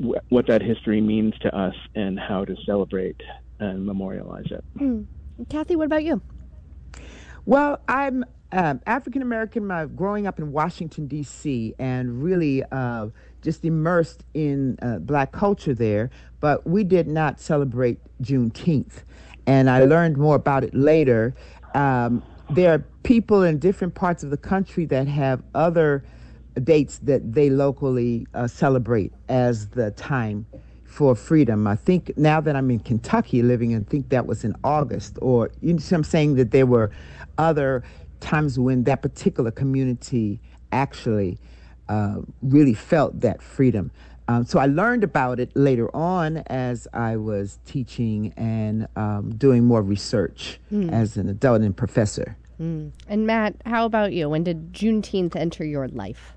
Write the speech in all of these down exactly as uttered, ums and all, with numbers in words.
w- what that history means to us and how to celebrate and memorialize it. Mm. Kathy, what about you? Well, I'm um, African American, uh, growing up in Washington, D C, and really uh, just immersed in uh, Black culture there. But we did not celebrate Juneteenth. And I learned more about it later. Um, there are people in different parts of the country that have other dates that they locally uh, celebrate as the time for freedom. I think now that I'm in Kentucky living, and think that was in August, or you know, so I'm saying that there were other times when that particular community actually uh, really felt that freedom. Um, so I learned about it later on as I was teaching and um, doing more research mm. as an adult and professor. Mm. And Matt, how about you? When did Juneteenth enter your life?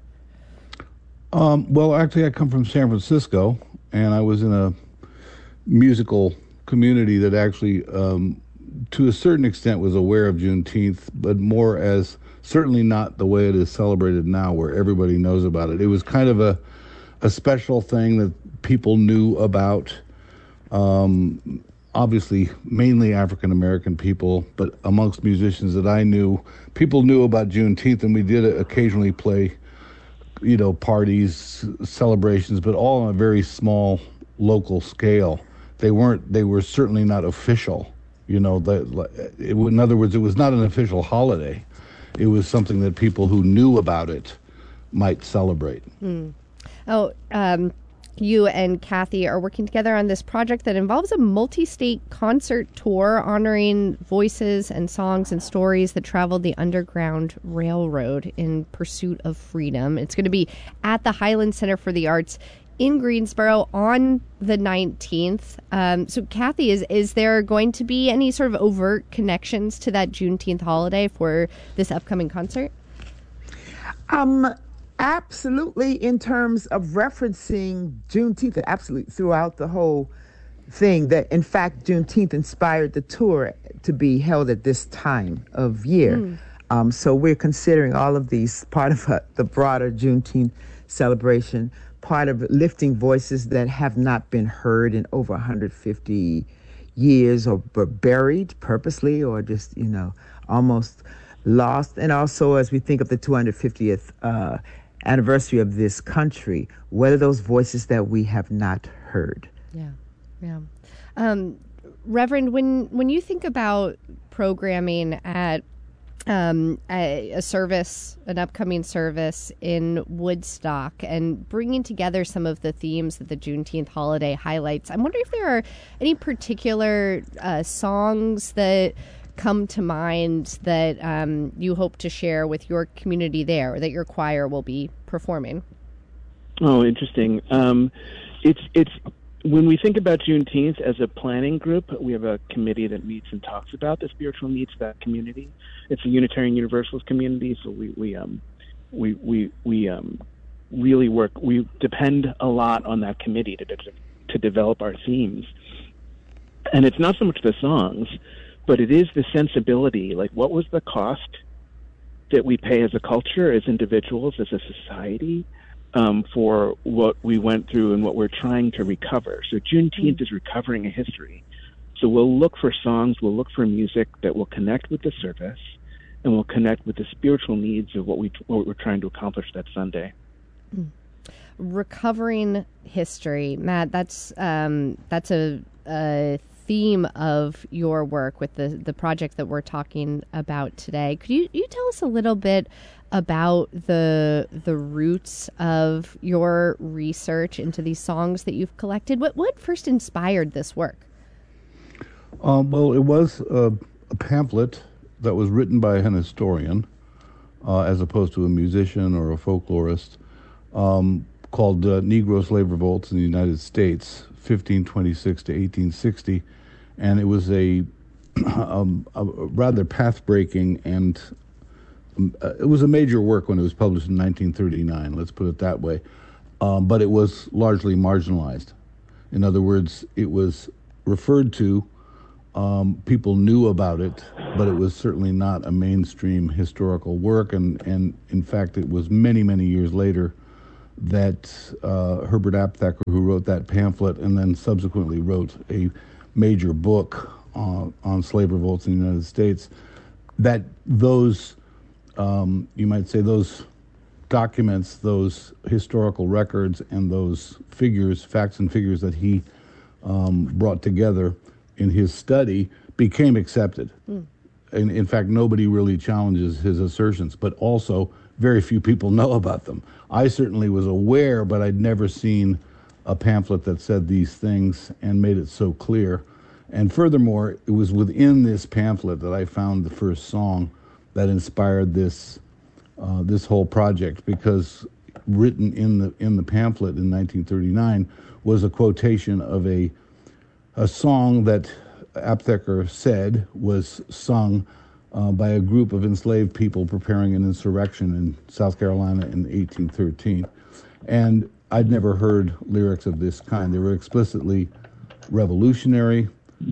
Um, well, actually, I come from San Francisco, and I was in a musical community that actually, um, to a certain extent, was aware of Juneteenth, but more as certainly not the way it is celebrated now, where everybody knows about it. It was kind of a a special thing that people knew about. Um, obviously, mainly African American people, but amongst musicians that I knew, people knew about Juneteenth, and we did occasionally play, you know, parties, celebrations, but all on a very small local scale. They weren't. They were certainly not official. You know, the, it, in other words, it was not an official holiday. It was something that people who knew about it might celebrate. Mm. Oh, um, you and Kathy are working together on this project that involves a multi-state concert tour honoring voices and songs and stories that traveled the Underground Railroad in pursuit of freedom. It's going to be at the Highland Center for the Arts in Greensboro on the nineteenth. Um, so, Kathy, is is there going to be any sort of overt connections to that Juneteenth holiday for this upcoming concert? Um. Absolutely, in terms of referencing Juneteenth, absolutely throughout the whole thing. That in fact, Juneteenth inspired the tour to be held at this time of year. Mm. Um, so we're considering all of these part of uh, the broader Juneteenth celebration, part of lifting voices that have not been heard in over one hundred fifty years, or were buried purposely, or just, you know, almost lost. And also, as we think of the two hundred fiftieth uh, anniversary of this country, what are those voices that we have not heard? Yeah, yeah. Um, Reverend, when when you think about programming at um, a, a service, an upcoming service in Woodstock, and bringing together some of the themes that the Juneteenth holiday highlights, I'm wondering if there are any particular uh, songs that come to mind that um, you hope to share with your community there, or that your choir will be performing? Oh, interesting. Um, it's it's when we think about Juneteenth as a planning group, we have a committee that meets and talks about the spiritual needs of that community. It's a Unitarian Universalist community, so we we um we we we um really work. We depend a lot on that committee to de- to develop our themes, and it's not so much the songs, but it is the sensibility. Like, what was the cost that we pay as a culture, as individuals, as a society, um, for what we went through and what we're trying to recover? So Juneteenth mm-hmm. is recovering a history. So we'll look for songs, we'll look for music that will connect with the service, and will connect with the spiritual needs of what, we, what we're trying to accomplish that Sunday. Mm. Recovering history. Matt, that's um, that's a... a theme of your work with the, the project that we're talking about today. Could you, you tell us a little bit about the the roots of your research into these songs that you've collected? What what first inspired this work? Um, well, it was a, a pamphlet that was written by an historian, uh, as opposed to a musician or a folklorist, um, called uh, Negro Slave Revolts in the United States, fifteen twenty-six to eighteen sixty, and it was a, um, a rather path-breaking, and um, uh, it was a major work when it was published in nineteen thirty-nine, let's put it that way, um, but it was largely marginalized. In other words, it was referred to, um, people knew about it, but it was certainly not a mainstream historical work, and, and in fact it was many, many years later that uh, Herbert Aptheker, who wrote that pamphlet and then subsequently wrote a major book uh, on slave revolts in the United States, that those, um, you might say, those documents, those historical records, and those figures, facts and figures that he um, brought together in his study became accepted. Mm. And in fact, nobody really challenges his assertions, but also very few people know about them. I certainly was aware, but I'd never seen a pamphlet that said these things and made it so clear. And furthermore, it was within this pamphlet that I found the first song that inspired this uh, this whole project, because written in the in the pamphlet in nineteen thirty-nine was a quotation of a a song that Aptheker said was sung uh, by a group of enslaved people preparing an insurrection in South Carolina in eighteen thirteen. And I'd never heard lyrics of this kind. They were explicitly revolutionary,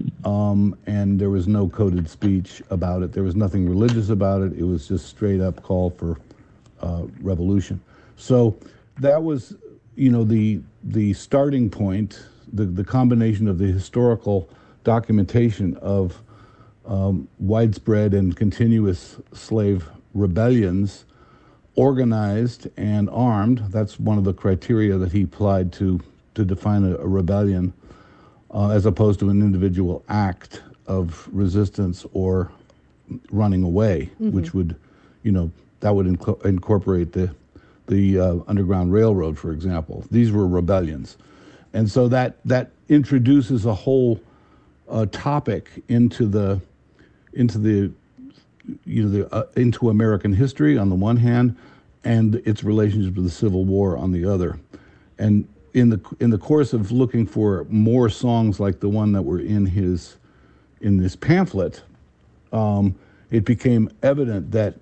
um, and there was no coded speech about it. There was nothing religious about it. It was just straight up call for uh, revolution. So that was, you know, the the starting point, the, the combination of the historical documentation of um, widespread and continuous slave rebellions, organized and armed. That's one of the criteria that he applied to to define a, a rebellion, uh, as opposed to an individual act of resistance or running away, mm-hmm. which would, you know, that would inc- incorporate the the uh, Underground Railroad, for example. These were rebellions, and so that that introduces a whole uh, topic into the into the you know the uh, into American history on the one hand, and its relationship to the Civil War on the other. And in the in the course of looking for more songs like the one that were in his in this pamphlet, um, it became evident that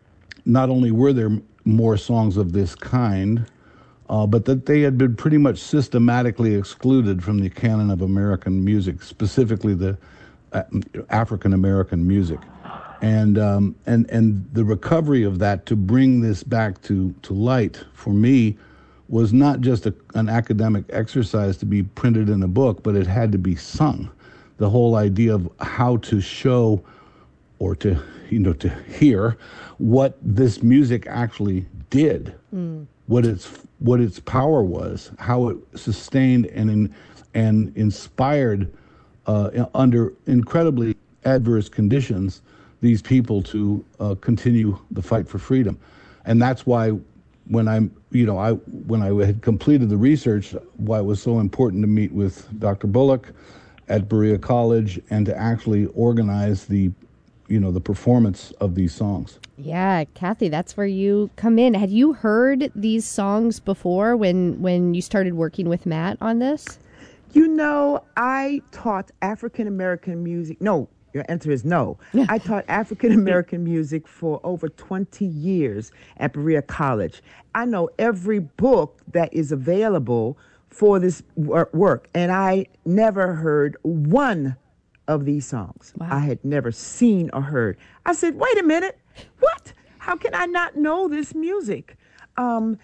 not only were there more songs of this kind, uh, but that they had been pretty much systematically excluded from the canon of American music, specifically the uh, African American music. And um, and and the recovery of that to bring this back to, to light for me was not just a, an academic exercise to be printed in a book, but it had to be sung. The whole idea of how to show or to you know to hear what this music actually did, mm. what its what its power was, how it sustained and in, and inspired uh, under incredibly adverse conditions these people to uh, continue the fight for freedom. And that's why when I'm, you know, I when I had completed the research, why it was so important to meet with Doctor Bullock at Berea College and to actually organize the, you know, the performance of these songs. Yeah, Kathy, that's where you come in. Had you heard these songs before when when you started working with Matt on this? You know, I taught African American music. No, your answer is no. I taught African American music for over twenty years at Berea College. I know every book that is available for this work, and I never heard one of these songs. Wow. I had never seen or heard. I said, wait a minute, what? How can I not know this music? Um,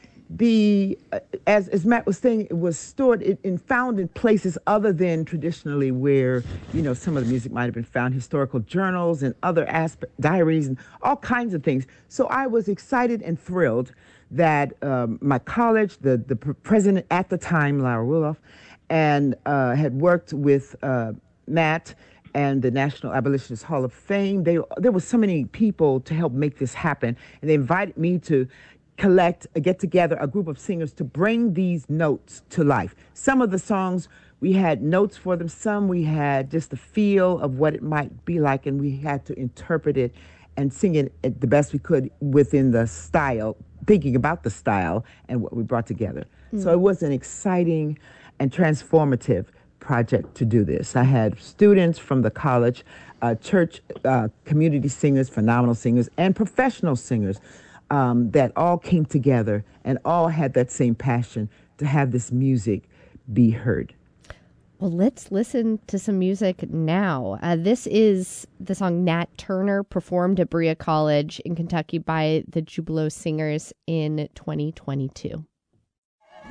the uh, as as Matt was saying, it was stored in, in found in places other than traditionally where, you know, some of the music might have been found, historical journals and other aspect diaries and all kinds of things. So I was excited and thrilled that um, my college, the the president at the time, Lara Willoff, and uh, had worked with uh, Matt and the National Abolitionist Hall of Fame. They there were so many people to help make this happen, and they invited me to collect, uh, get together a group of singers to bring these notes to life. Some of the songs, we had notes for them. Some we had just the feel of what it might be like, and we had to interpret it and sing it the best we could within the style, thinking about the style and what we brought together. Mm. So it was an exciting and transformative project to do this. I had students from the college, uh, church, uh, community singers, phenomenal singers, and professional singers um, that all came together and all had that same passion to have this music be heard. Well, let's listen to some music now. Uh, this is the song Nat Turner, performed at Berea College in Kentucky by the Jubilo Singers in twenty twenty-two.